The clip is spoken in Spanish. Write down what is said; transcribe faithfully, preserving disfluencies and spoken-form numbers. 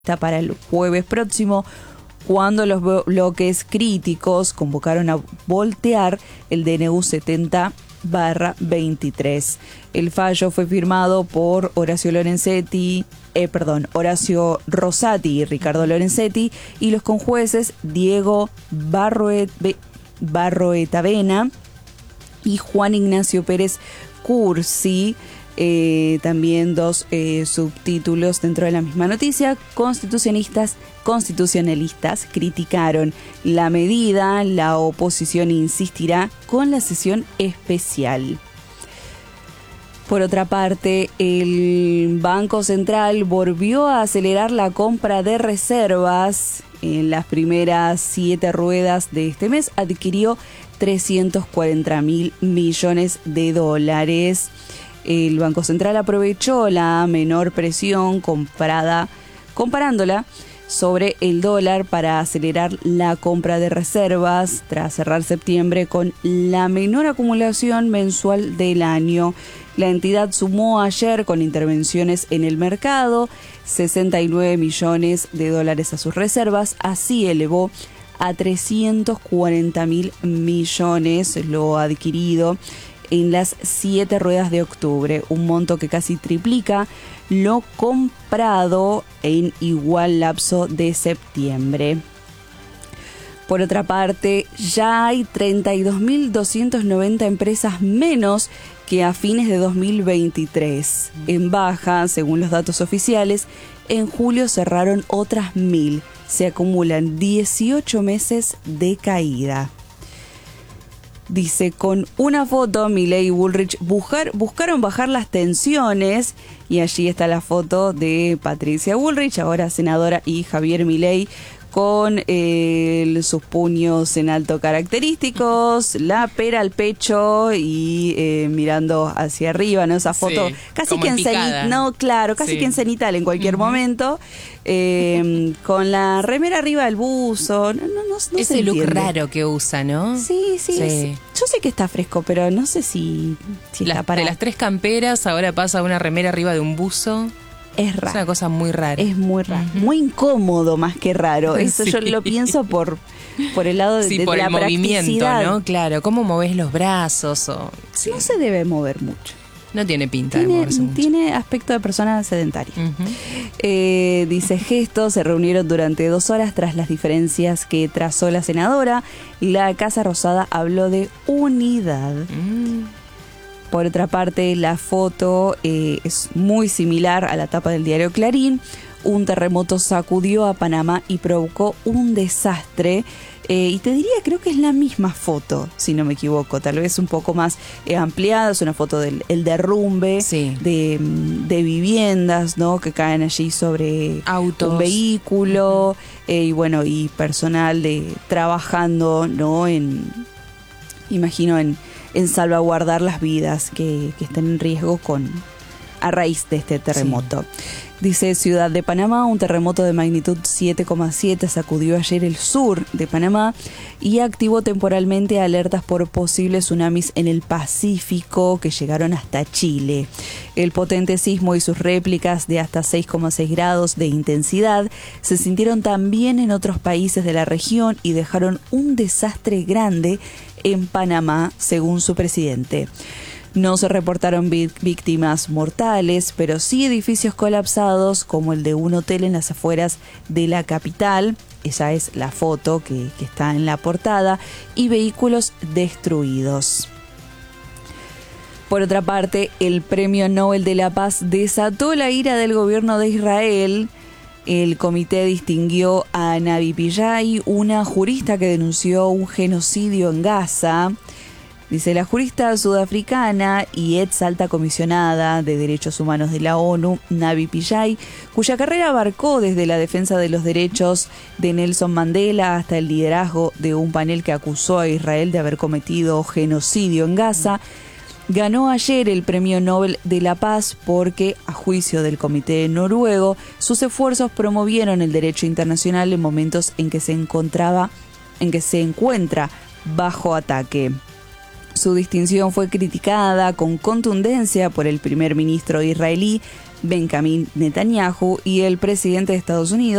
para el jueves próximo, cuando los bloques críticos convocaron a voltear el D N U setenta barra veintitrés. El fallo fue firmado por Horacio Lorenzetti, eh, perdón, Horacio Rosati y Ricardo Lorenzetti, y los conjueces Diego Barroet, Barroetavena y Juan Ignacio Pérez Cursi. Eh, también dos eh, subtítulos dentro de la misma noticia. Constitucionistas, constitucionalistas criticaron la medida. La oposición insistirá con la sesión especial. Por otra parte, el Banco Central volvió a acelerar la compra de reservas. En las primeras siete ruedas de este mes adquirió trescientos cuarenta mil millones de dólares. El Banco Central aprovechó la menor presión comprada, comparándola sobre el dólar para acelerar la compra de reservas tras cerrar septiembre con la menor acumulación mensual del año. La entidad sumó ayer, con intervenciones en el mercado, sesenta y nueve millones de dólares a sus reservas. Así elevó a trescientos cuarenta mil millones lo adquirido en las siete ruedas de octubre, un monto que casi triplica lo comprado en igual lapso de septiembre. Por otra parte, ya hay treinta y dos mil doscientas noventa empresas menos que a fines de dos mil veintitrés. En baja, según los datos oficiales, en julio cerraron otras mil. Se acumulan dieciocho meses de caída. Dice, con una foto, Milei y Bullrich buscar, buscaron bajar las tensiones, y allí está la foto de Patricia Bullrich, ahora senadora, y Javier Milei, con eh, sus puños en alto característicos, la pera al pecho y eh, mirando hacia arriba, ¿no? Esa foto sí, casi que en cenital, no, claro, casi sí. que en cenital en cualquier uh-huh. momento, eh, con la remera arriba del buzo, no, no, no, no ese se look entiende. Raro que usa, ¿no? Sí, sí, sí. sí. Yo sé que está fresco, pero no sé si, si la, está para... De las tres camperas, ahora pasa una remera arriba de un buzo. Es raro. Es una cosa muy rara. Es muy raro. Uh-huh. Muy incómodo más que raro. Eso sí. Yo lo pienso por, por el lado de, sí, de, por de el la movimiento, ¿no? Claro, cómo movés los brazos. O... Sí. No se debe mover mucho. No tiene pinta tiene, de moverse mucho. Tiene aspecto de persona sedentaria. Uh-huh. Eh, dice Gesto, se reunieron durante dos horas tras las diferencias que trazó la senadora. La Casa Rosada habló de unidad. Mm. Por otra parte, la foto eh, es muy similar a la tapa del diario Clarín. Un terremoto sacudió a Panamá y provocó un desastre. Eh, y te diría, creo que es la misma foto, si no me equivoco. Tal vez un poco más eh, ampliada. Es una foto del el derrumbe sí. de, de viviendas, ¿no? Que caen allí sobre autos, un vehículo. Eh, y bueno, y personal de trabajando, ¿no? En, imagino, en... en salvaguardar las vidas que, que están en riesgo con a raíz de este terremoto. Sí. Dice Ciudad de Panamá, un terremoto de magnitud siete coma siete sacudió ayer el sur de Panamá y activó temporalmente alertas por posibles tsunamis en el Pacífico que llegaron hasta Chile. El potente sismo y sus réplicas de hasta seis coma seis grados de intensidad se sintieron también en otros países de la región y dejaron un desastre grande en Panamá, según su presidente. No se reportaron víctimas mortales, pero sí edificios colapsados, como el de un hotel en las afueras de la capital. Esa es la foto que, que está en la portada, y vehículos destruidos. Por otra parte, el Premio Nobel de la Paz desató la ira del gobierno de Israel. El comité distinguió a Navi Pillay, una jurista que denunció un genocidio en Gaza. Dice, la jurista sudafricana y ex alta comisionada de Derechos Humanos de la ONU, Navi Pillay, cuya carrera abarcó desde la defensa de los derechos de Nelson Mandela hasta el liderazgo de un panel que acusó a Israel de haber cometido genocidio en Gaza, ganó ayer el Premio Nobel de la Paz porque, a juicio del comité noruego, sus esfuerzos promovieron el derecho internacional en momentos en que se encontraba, en que se encuentra bajo ataque. Su distinción fue criticada con contundencia por el primer ministro israelí Benjamín Netanyahu y el presidente de Estados Unidos,